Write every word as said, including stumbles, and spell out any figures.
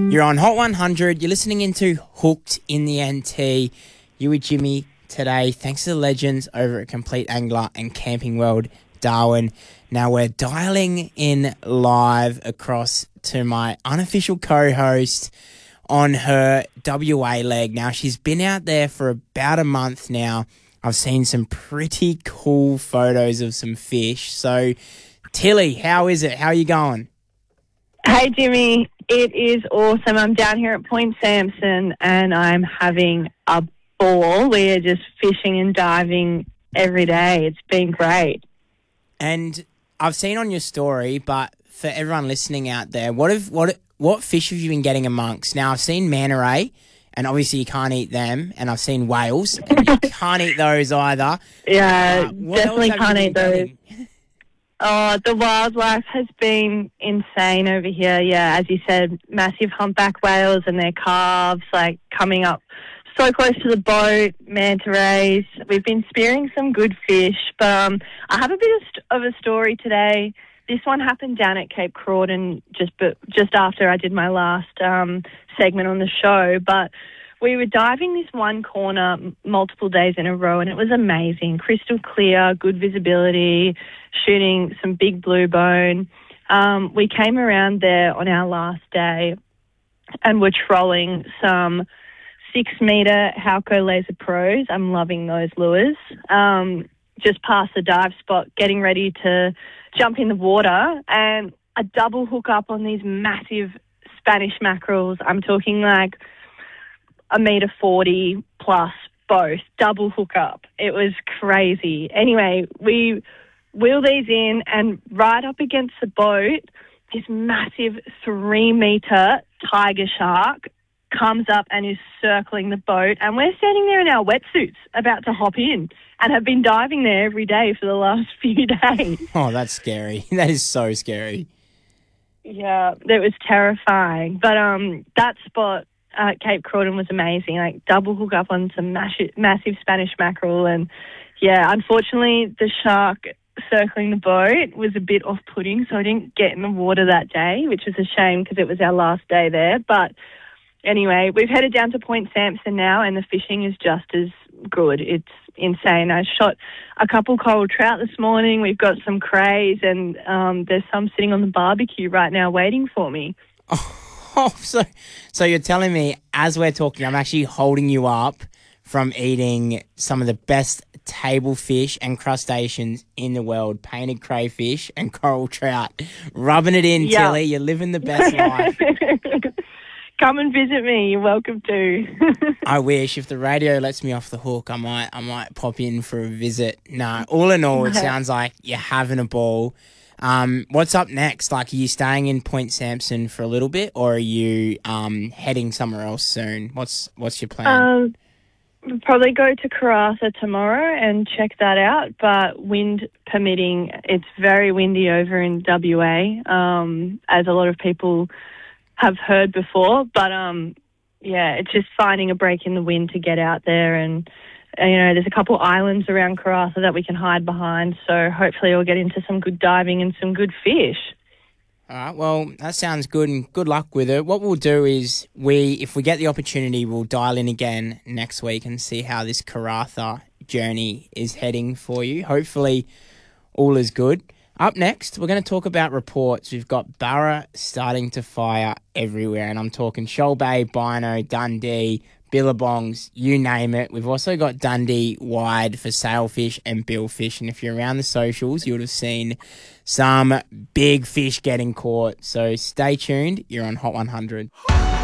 You're on Hot one hundred. You're listening into Hooked in the N T. You with Jimmy today. Thanks to the legends over at Complete Angler and Camping World Darwin. Now we're dialing in live across to my unofficial co-host on her W A leg. Now she's been out there for about a month now. I've seen some pretty cool photos of some fish. So, Tilly, how is it? How are you going? Hey, Jimmy. It is awesome. I'm down here at Point Sampson and I'm having a ball. We are just fishing and diving every day. It's been great. And I've seen on your story, but for everyone listening out there, what have what what fish have you been getting amongst? Now, I've seen manta ray, and obviously you can't eat them, and I've seen whales, and you can't eat those either. Yeah, Uh, what definitely else have can't you eat been those. getting? Oh, the wildlife has been insane over here. Yeah, as you said, massive humpback whales and their calves, like, coming up so close to the boat, manta rays. We've been spearing some good fish, but um, I have a bit of, st- of a story today. This one happened down at Cape Crowdon just but just after I did my last um, segment on the show, but we were diving this one corner m- multiple days in a row, and it was amazing. Crystal clear, good visibility, shooting some big blue bone. Um, we came around there on our last day and were trolling some six-metre Halco Laser Pros. I'm loving those lures. Um, just past the dive spot, getting ready to jump in the water, and a double hook up on these massive Spanish mackerels. I'm talking like a metre forty plus, both, double hook up. It was crazy. Anyway, we wheel these in, and right up against the boat, this massive three-metre tiger shark comes up and is circling the boat, and we're standing there in our wetsuits about to hop in and have been diving there every day for the last few days. Oh, that's scary. That is so scary. Yeah, it was terrifying. But um, that spot at Cape Crowdon was amazing, like double hook up on some massive, massive Spanish mackerel. And, yeah, unfortunately the shark circling the boat was a bit off-putting, so I didn't get in the water that day, which was a shame because it was our last day there. But anyway, we've headed down to Point Sampson now, and the fishing is just as good. It's insane. I shot a couple coral trout this morning. We've got some crays, and um, there's some sitting on the barbecue right now waiting for me. Oh, so so you're telling me as we're talking, I'm actually holding you up from eating some of the best table fish and crustaceans in the world, painted crayfish and coral trout. Rubbing it in, Yeah. Tilly. You're living the best life. Come and visit me. You're welcome to. I wish. If the radio lets me off the hook, I might I might pop in for a visit. No, all in all, it sounds like you're having a ball. Um, what's up next? Like, are you staying in Point Sampson for a little bit, or are you um heading somewhere else soon? What's what's your plan? Um, we'll probably go to Karratha tomorrow and check that out, but wind permitting, it's very windy over in W A, um, as a lot of people have heard before. But, um, yeah, it's just finding a break in the wind to get out there. And, uh, you know, there's a couple islands around Karratha that we can hide behind, so hopefully we'll get into some good diving and some good fish. All right, well, that sounds good, and good luck with it. What we'll do is, we, if we get the opportunity, we'll dial in again next week and see how this Karratha journey is heading for you. Hopefully, all is good. Up next, we're going to talk about reports. We've got Barra starting to fire everywhere, and I'm talking Shoal Bay, Bynoe, Dundee, billabongs, you name it. We've also got Dundee wide for sailfish and billfish, and if you're around the socials, you would have seen some big fish getting caught. So stay tuned. You're on Hot one hundred.